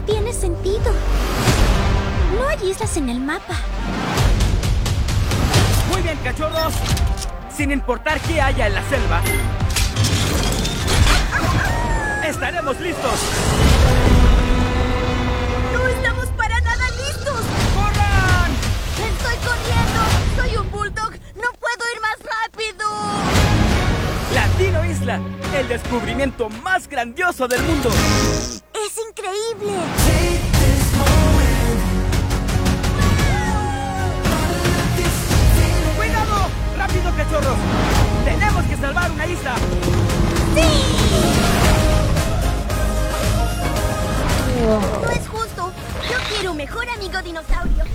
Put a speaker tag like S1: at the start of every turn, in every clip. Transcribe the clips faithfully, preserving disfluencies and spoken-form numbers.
S1: tiene sentido. No hay islas en el mapa.
S2: Muy bien, cachorros. Sin importar qué haya en la selva, estaremos listos.
S1: ¡No estamos para nada listos!
S2: ¡Corran!
S1: ¡Estoy corriendo! ¡Soy un bulldog! ¡No puedo ir más rápido!
S2: Latino Isla, el descubrimiento más grandioso del mundo.
S1: ¡Es increíble!
S2: ¡Cuidado! ¡Rápido, cachorros! ¡Tenemos que salvar una isla!
S1: No es justo. Yo quiero un mejor amigo dinosaurio.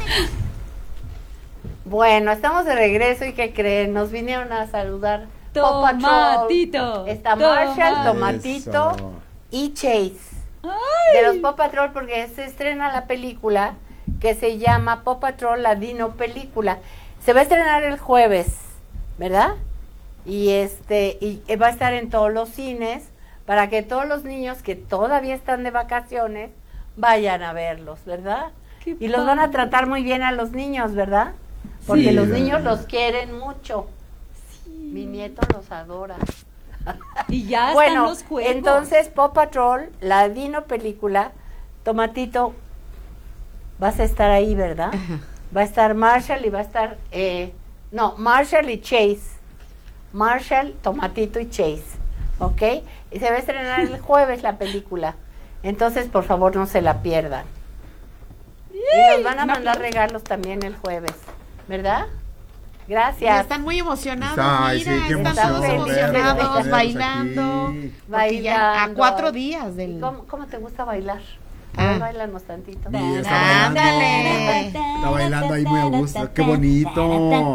S3: Bueno, estamos de regreso y ¿qué creen? Nos vinieron a saludar Paw Patrol.
S4: Tomatito.
S3: Está
S4: Toma-
S3: Marshall, Tomatito
S5: Eso.
S3: y Chase.
S4: Ay.
S3: De los Paw Patrol, porque se estrena la película que se llama Paw Patrol, la Dino Película. Se va a estrenar el jueves, ¿verdad? Y este y va a estar en todos los cines para que todos los niños que todavía están de vacaciones vayan a verlos, ¿verdad?
S4: Qué
S3: Y los van a
S4: padre.
S3: tratar muy bien a los niños, ¿verdad? Porque
S4: Sí.
S3: los niños los quieren mucho. Mi nieto los adora.
S4: Y ya
S3: Bueno,
S4: están los juegos.
S3: entonces Paw Patrol, la Dino Película, Tomatito, vas a estar ahí, ¿verdad? Va a estar Marshall y va a estar, eh, no, Marshall y Chase. Marshall, Tomatito y Chase, ¿ok? Y se va a estrenar el jueves la película. Entonces, por favor, no se la pierdan. Y nos van a
S4: Un
S3: mandar
S4: aplauso.
S3: regalos también el jueves, ¿verdad?
S6: Ya
S3: Gracias.
S6: están muy emocionados,
S5: Ay, sí,
S6: mira,
S5: qué
S6: están
S3: emoción
S6: todos
S3: verlos,
S6: emocionados,
S3: verlos
S6: bailando.
S5: aquí.
S6: Porque ya a
S3: Bailando.
S6: cuatro días del...
S3: ¿Cómo, cómo te gusta bailar?
S6: Ah.
S3: A ver, bailanos tantito.
S5: Sí, está bailando.
S6: Ándale.
S5: Está bailando ahí muy a gusto. ¡Qué bonito!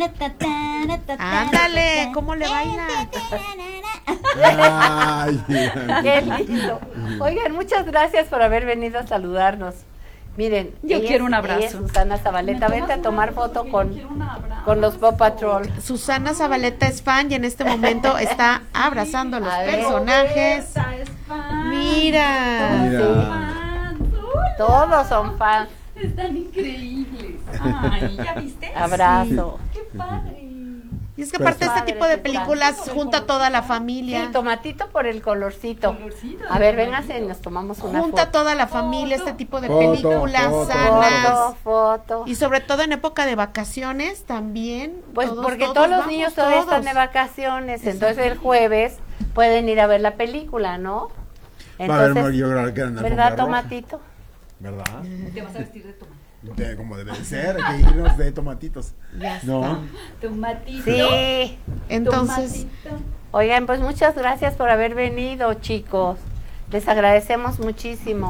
S6: Ándale, ¿cómo le baila?
S5: Ay,
S3: Qué lindo. Oigan, muchas gracias por haber venido a saludarnos. Miren,
S4: Yo
S3: ella
S4: quiero
S3: es-
S4: un abrazo.
S3: ella es Susana Zabaleta. Vente a tomar foto con, con los Paw Patrol.
S6: Susana Zabaleta es fan y en este momento está abrazando a los
S3: A ver.
S6: personajes. Mira.
S5: mira.
S3: Todos son fans.
S4: Están increíbles. Ay, ¿ya viste?
S3: Abrazo.
S4: Qué padre.
S6: Y es que aparte este
S3: Padre,
S6: tipo de
S3: qué
S6: películas junta a toda la
S3: Sí,
S6: familia.
S3: Tomatito por el colorcito.
S4: Colorcito,
S3: A ver,
S4: de
S3: véngase y nos tomamos una
S6: Junta a
S3: foto.
S6: toda la familia este tipo de
S5: Foto,
S6: películas
S5: foto.
S6: sanas.
S3: Foto, foto.
S6: Y sobre todo en época de vacaciones también.
S3: Pues
S6: todos,
S3: porque todos, los
S6: vamos,
S3: niños todavía
S6: todos.
S3: están de vacaciones, entonces el jueves pueden ir a ver la película, ¿no?
S5: Va a haber
S3: Entonces,
S5: yo creo que en la
S3: ¿verdad,
S5: alfombra roja,
S3: Tomatito?
S5: ¿verdad?
S4: Te vas a vestir de tomate.
S5: De- como debe de ser, hay que irnos de tomatitos.
S6: Ya
S5: ¿No?
S6: está.
S4: Tomatito.
S3: Sí.
S6: Entonces,
S4: Tomatito.
S3: Oigan, pues muchas gracias por haber venido, chicos. Les agradecemos muchísimo.